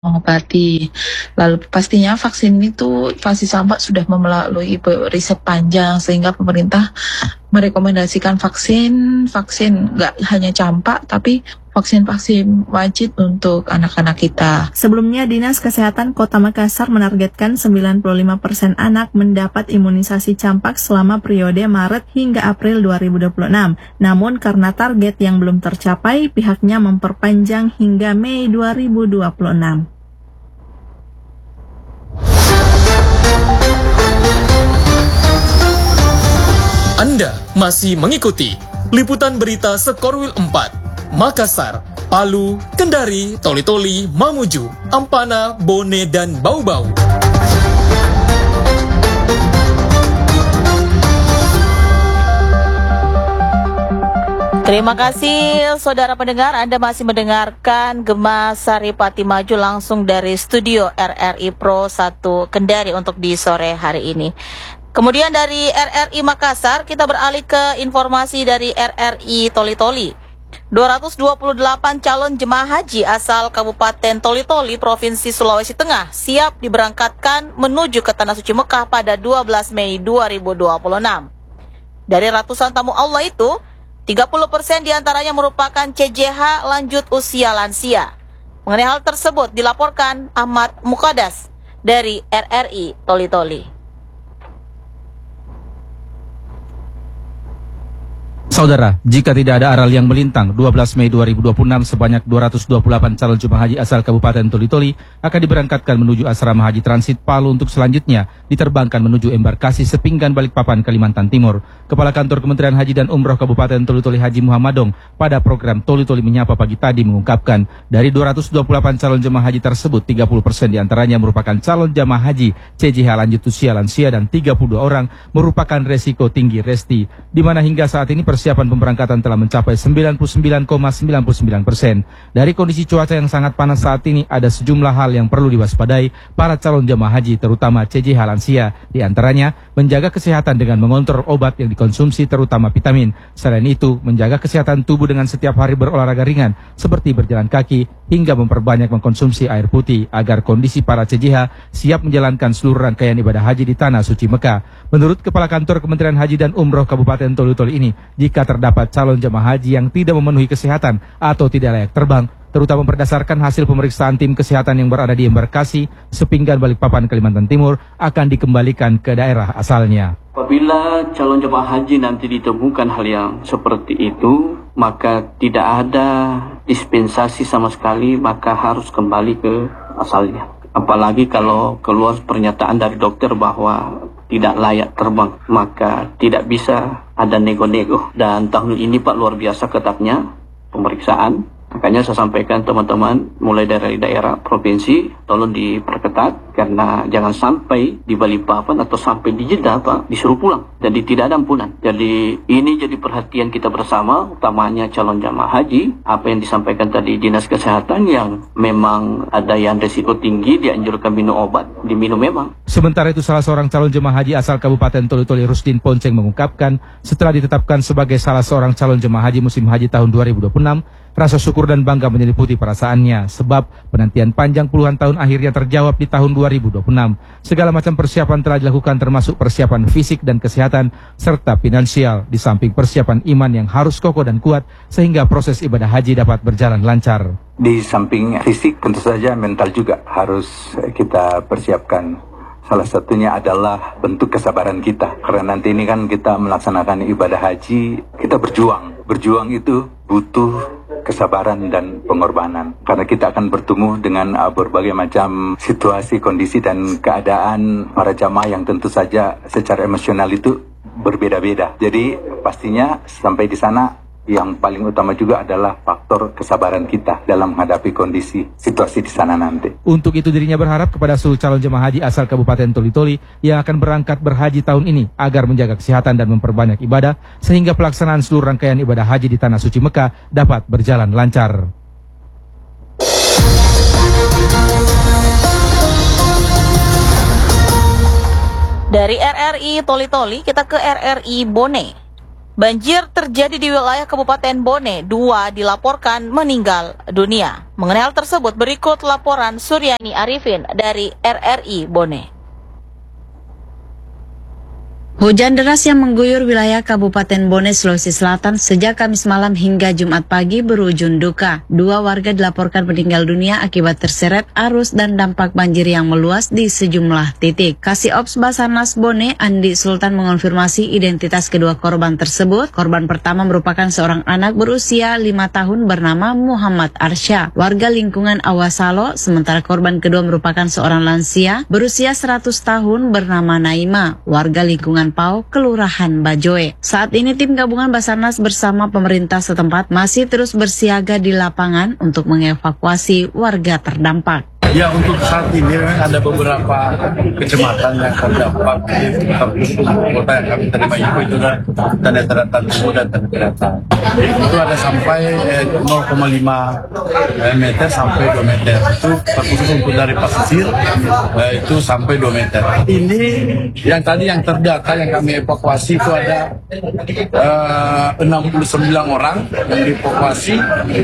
mengobati. Lalu pastinya vaksin itu vaksin campak sudah melalui riset panjang sehingga pemerintah merekomendasikan vaksin nggak hanya campak tapi vaksin wajib untuk anak-anak kita. Sebelumnya, Dinas Kesehatan Kota Makassar menargetkan 95% anak mendapat imunisasi campak selama periode Maret hingga April 2026. Namun karena target yang belum tercapai, pihaknya memperpanjang hingga Mei 2026. Anda masih mengikuti liputan berita Sekorwil 4, Makassar, Palu, Kendari, Toli-Toli, Mamuju, Ampana, Bone, dan Bau-Bau. Terima kasih saudara pendengar, Anda masih mendengarkan Gema Saripati Maju langsung dari studio RRI Pro 1 Kendari untuk di sore hari ini. Kemudian dari RRI Makassar kita beralih ke informasi dari RRI Toli-Toli. 228 calon jemaah haji asal Kabupaten Toli-Toli, Provinsi Sulawesi Tengah siap diberangkatkan menuju ke Tanah Suci Mekah pada 12 Mei 2026. Dari ratusan tamu Allah itu, 30% diantaranya merupakan CJH lanjut usia lansia. Mengenai hal tersebut dilaporkan Ahmad Mukadas dari RRI Toli-Toli. Saudara, jika tidak ada aral yang melintang, 12 Mei 2026 sebanyak 228 calon jemaah haji asal Kabupaten Toli-Toli akan diberangkatkan menuju asrama haji transit Palu untuk selanjutnya diterbangkan menuju embarkasi Sepinggan Balikpapan, Kalimantan Timur. Kepala Kantor Kementerian Haji dan Umroh Kabupaten Toli-Toli Haji Muhammadong pada program Toli-Toli Menyapa pagi tadi mengungkapkan, dari 228 calon jemaah haji tersebut, 30% diantaranya merupakan calon jemaah haji CJH lanjut usia lansia dan 32 orang merupakan resiko tinggi resti, di mana hingga saat ini persiapan pemberangkatan telah mencapai 99,99%. Dari kondisi cuaca yang sangat panas saat ini, ada sejumlah hal yang perlu diwaspadai para calon jemaah haji, terutama CJH lansia. Di antaranya, menjaga kesehatan dengan mengontrol obat yang dikonsumsi, terutama vitamin. Selain itu, menjaga kesehatan tubuh dengan setiap hari berolahraga ringan, seperti berjalan kaki, hingga memperbanyak mengkonsumsi air putih, agar kondisi para CJH siap menjalankan seluruh rangkaian ibadah haji di Tanah Suci Mekah. Menurut Kepala Kantor Kementerian Haji dan Umroh Kabupaten Toli-Toli ini, jika terdapat calon jemaah haji yang tidak memenuhi kesehatan atau tidak layak terbang, terutama berdasarkan hasil pemeriksaan tim kesehatan yang berada di embarkasi Sepinggan Balikpapan, Kalimantan Timur, akan dikembalikan ke daerah asalnya. Apabila calon jemaah haji nanti ditemukan hal yang seperti itu, maka tidak ada dispensasi sama sekali, maka harus kembali ke asalnya. Apalagi kalau keluar pernyataan dari dokter bahwa tidak layak terbang, maka tidak bisa ada nego-nego. Dan tahun ini Pak luar biasa ketatnya pemeriksaan. Makanya saya sampaikan teman-teman mulai dari daerah provinsi tolong diperketat, karena jangan sampai di Balikpapan atau sampai di Jeddah Pak disuruh pulang. Jadi tidak ada ampunan. Jadi ini jadi perhatian kita bersama, utamanya calon jamaah haji. Apa yang disampaikan tadi Dinas Kesehatan yang memang ada yang risiko tinggi dianjurkan minum obat, diminum memang. Sementara itu, salah seorang calon jemaah haji asal Kabupaten Toli-Toli, Rusdin Ponceng, mengungkapkan setelah ditetapkan sebagai salah seorang calon jemaah haji musim haji tahun 2026, rasa syukur dan bangga menyeliputi perasaannya, sebab penantian panjang puluhan tahun akhirnya terjawab di tahun 2026. Segala macam persiapan telah dilakukan, termasuk persiapan fisik dan kesehatan serta finansial, di samping persiapan iman yang harus kokoh dan kuat sehingga proses ibadah haji dapat berjalan lancar. Di samping fisik, tentu saja mental juga harus kita persiapkan. Salah satunya adalah bentuk kesabaran kita, karena nanti ini kan kita melaksanakan ibadah haji, kita berjuang. Berjuang itu butuh kesabaran dan pengorbanan, karena kita akan bertemu dengan berbagai macam situasi, kondisi dan keadaan para jamaah yang tentu saja secara emosional itu berbeda-beda. Jadi pastinya sampai di sana yang paling utama juga adalah faktor kesabaran kita dalam menghadapi kondisi situasi di sana nanti. Untuk itu dirinya berharap kepada seluruh calon jemaah haji asal Kabupaten Toli-Toli yang akan berangkat berhaji tahun ini agar menjaga kesehatan dan memperbanyak ibadah sehingga pelaksanaan seluruh rangkaian ibadah haji di Tanah Suci Mekah dapat berjalan lancar. Dari RRI Toli-Toli kita ke RRI Bone. Banjir terjadi di wilayah Kabupaten Bone, 2 dilaporkan meninggal dunia. Mengenai hal tersebut, berikut laporan Suryani Arifin dari RRI Bone. Hujan deras yang mengguyur wilayah Kabupaten Bone, Sulawesi Selatan sejak Kamis malam hingga Jumat pagi berujung duka. 2 warga dilaporkan meninggal dunia akibat terseret arus dan dampak banjir yang meluas di sejumlah titik. Kasih Ops Basarnas Bone, Andi Sultan, mengonfirmasi identitas kedua korban tersebut. Korban pertama merupakan seorang anak berusia 5 tahun bernama Muhammad Arsya, warga lingkungan Awasalo, sementara korban kedua merupakan seorang lansia berusia 100 tahun bernama Naima, warga lingkungan Pau, Kelurahan Bajoe. Saat ini tim gabungan Basarnas bersama pemerintah setempat masih terus bersiaga di lapangan untuk mengevakuasi warga terdampak. Ya, untuk saat ini ada beberapa kecamatan yang terdampak terkhusus kota yang kami terima itu dan Tanda Daratan Timur dan Tanda Daratan. Itu ada sampai 0,5 meter sampai 2 meter. Itu terkhusus untuk dari pesisir itu sampai 2 meter. Ini yang tadi yang terdata yang kami evakuasi itu ada 69 orang yang dievakuasi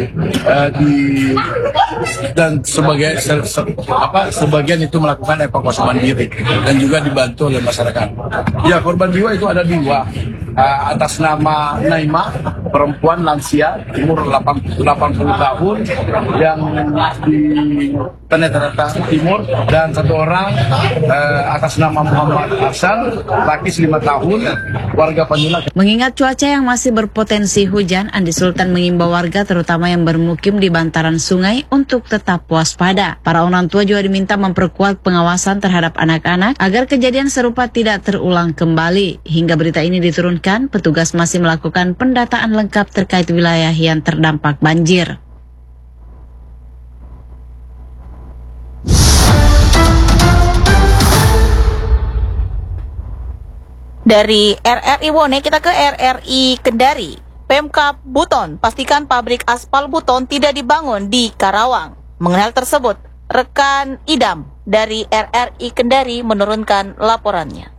dan sebagian itu melakukan evakuasi mandiri dan juga dibantu oleh masyarakat. Ya, korban jiwa itu ada 2 atas nama Naima, perempuan lansia umur 80 tahun yang di Tanda Daratan Timur, dan 1 orang atas nama Muhammad Hasan, laki 5 tahun, warga Panjula. Mengingat cuaca yang masih berpotensi hujan, Andi Sultan mengimbau warga terutama yang bermukim di bantaran sungai untuk tetap waspada. Para orang tua juga diminta memperkuat pengawasan terhadap anak-anak agar kejadian serupa tidak terulang kembali. Hingga berita ini diturunkan, petugas masih melakukan pendataan lengkap terkait wilayah yang terdampak banjir. Dari RRI Bone kita ke RRI Kendari. Pemkab Buton pastikan pabrik aspal Buton tidak dibangun di Karawang. Mengenai hal tersebut, rekan Idam dari RRI Kendari menurunkan laporannya.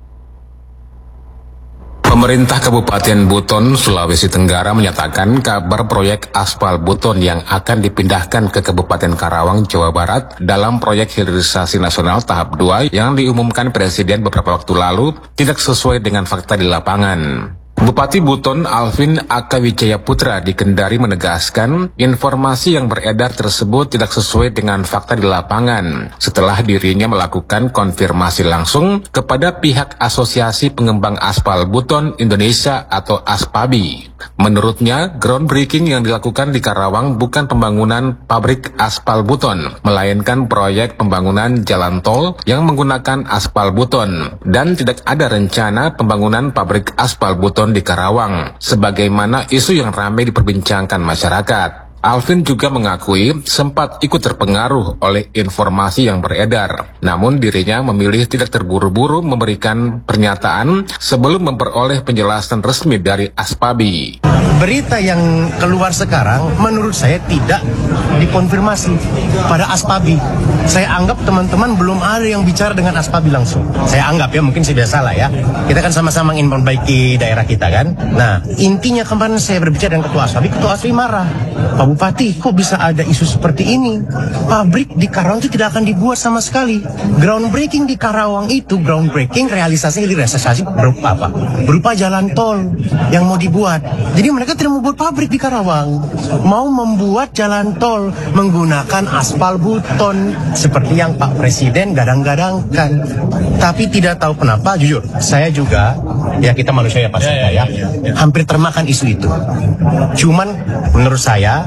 Pemerintah Kabupaten Buton, Sulawesi Tenggara menyatakan kabar proyek aspal Buton yang akan dipindahkan ke Kabupaten Karawang, Jawa Barat dalam proyek hilirisasi nasional tahap 2 yang diumumkan Presiden beberapa waktu lalu tidak sesuai dengan fakta di lapangan. Bupati Buton Alvin Akawijaya Putra di Kendari menegaskan informasi yang beredar tersebut tidak sesuai dengan fakta di lapangan setelah dirinya melakukan konfirmasi langsung kepada pihak Asosiasi Pengembang Aspal Buton Indonesia atau ASPABI. Menurutnya, groundbreaking yang dilakukan di Karawang bukan pembangunan pabrik aspal Buton, melainkan proyek pembangunan jalan tol yang menggunakan aspal Buton, dan tidak ada rencana pembangunan pabrik aspal Buton di Karawang, sebagaimana isu yang ramai diperbincangkan masyarakat. Alvin juga mengakui sempat ikut terpengaruh oleh informasi yang beredar, namun dirinya memilih tidak terburu-buru memberikan pernyataan sebelum memperoleh penjelasan resmi dari ASPABI. Berita yang keluar sekarang menurut saya tidak dikonfirmasi pada ASPABI. Saya anggap teman-teman belum ada yang bicara dengan ASPABI langsung. Saya anggap ya, mungkin saya salah ya. Kita kan sama-sama ingin memperbaiki daerah kita kan. Nah, intinya kemarin saya berbicara dengan Ketua ASPABI marah. Pak Bupati, kok bisa ada isu seperti ini? Pabrik di Karawang itu tidak akan dibuat sama sekali. Groundbreaking di Karawang itu, groundbreaking realisasi berupa apa? Berupa jalan tol yang mau dibuat. Jadi mereka tidak mau buat pabrik di Karawang. Mau membuat jalan tol menggunakan aspal Buton seperti yang Pak Presiden gadang-gadangkan. Tapi tidak tahu kenapa, jujur, saya juga, ya kita manusia ya Pak ya, hampir termakan isu itu. Cuman menurut saya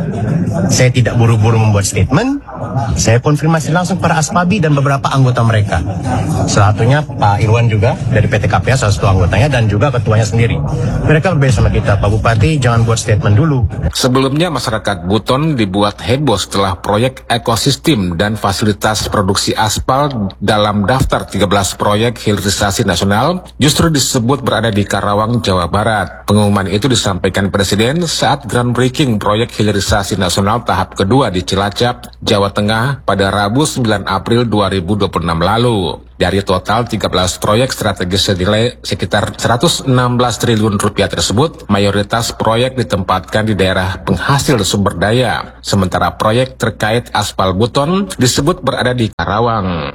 tidak buru-buru membuat statement. Saya konfirmasi langsung para ASPABI dan beberapa anggota mereka. Salah satunya Pak Irwan juga dari PT KPA, salah satu anggotanya, dan juga ketuanya sendiri. Mereka berbeda sama kita, Pak Bupati jangan buat statement dulu. Sebelumnya masyarakat Buton dibuat heboh setelah proyek ekosistem dan fasilitas produksi aspal dalam daftar 13 proyek hilirisasi nasional justru disebut berada di Karawang, Jawa Barat. Pengumuman itu disampaikan Presiden saat groundbreaking proyek hilirisasi nasional tahap kedua di Cilacap, Jawa Tengah Tengah pada Rabu 9 April 2026 lalu. Dari total 13 proyek strategis senilai sekitar 116 triliun rupiah tersebut, mayoritas proyek ditempatkan di daerah penghasil sumber daya, sementara proyek terkait aspal beton disebut berada di Karawang.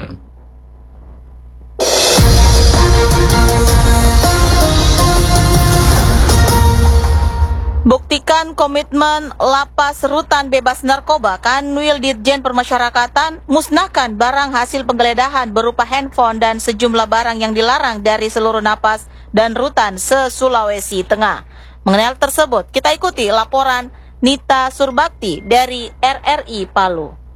Buktikan komitmen lapas rutan bebas narkoba. Kanwil Ditjen Permasyarakatan musnahkan barang hasil penggeledahan berupa handphone dan sejumlah barang yang dilarang dari seluruh napas dan rutan se-Sulawesi Tengah. Mengenai hal tersebut, kita ikuti laporan Nita Surbakti dari RRI Palu.